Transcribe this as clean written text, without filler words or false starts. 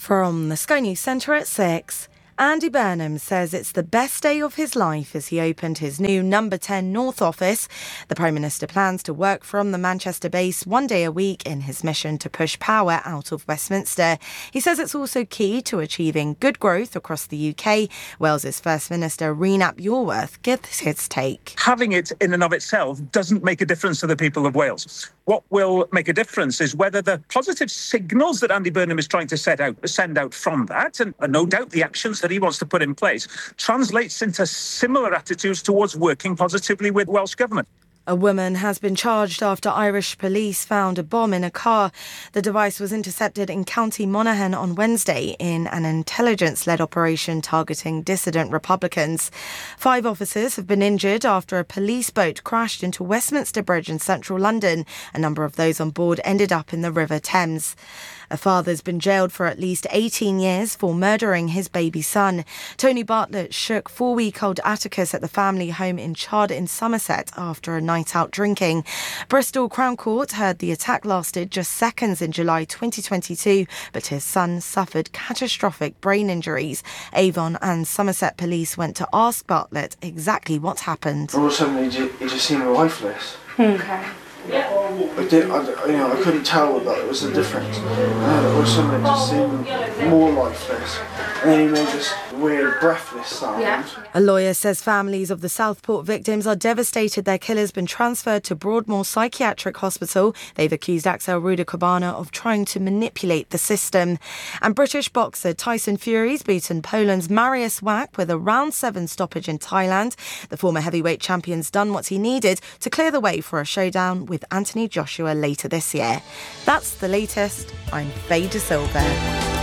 From the Sky News Centre at 6, Andy Burnham says it's the best day of his life as he opened his new number 10 North office. The Prime Minister plans to work from the Manchester base 1 day a week in his mission to push power out of Westminster. He says it's also key to achieving good growth across the UK. Wales's First Minister Rhys Iorwerth gives his take. Having it in and of itself doesn't make a difference to the people of Wales. What will make a difference is whether the positive signals that Andy Burnham is trying to send out from that, and no doubt the actions that he wants to put in place, translates into similar attitudes towards working positively with Welsh Government. A woman has been charged after Irish police found a bomb in a car. The device was intercepted in County Monaghan on Wednesday in an intelligence-led operation targeting dissident Republicans. 5 officers have been injured after a police boat crashed into Westminster Bridge in central London. A number of those on board ended up in the River Thames. A father's been jailed for at least 18 years for murdering his baby son. Tony Bartlett shook 4-week-old Atticus at the family home in Chard in Somerset after a night out drinking. Bristol Crown Court heard the attack lasted just seconds in July 2022, but his son suffered catastrophic brain injuries. Avon and Somerset police went to ask Bartlett exactly what happened. All of a sudden he just seemed lifeless. Okay. I couldn't tell that it was the difference. All of a sudden it just seemed more lifeless. And then he made this weird breathless sound. Yeah. A lawyer says families of the Southport victims are devastated their killer's been transferred to Broadmoor Psychiatric Hospital. They've accused Axel Ruda-Cabana of trying to manipulate the system. And British boxer Tyson Fury's beaten Poland's Mariusz Wach with a round 7 stoppage in Thailand. The former heavyweight champion's done what he needed to clear the way for a showdown with Anthony Joshua later this year. That's the latest. I'm Faye De Silva.